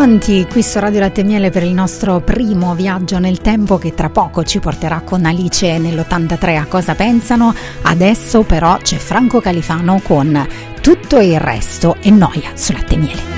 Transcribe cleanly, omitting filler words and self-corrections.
pronti qui su Radio Latte e Miele per il nostro primo viaggio nel tempo, che tra poco ci porterà con Alice nell'83 a Cosa pensano. Adesso però c'è Franco Califano con Tutto il resto è noia su Latte e Miele.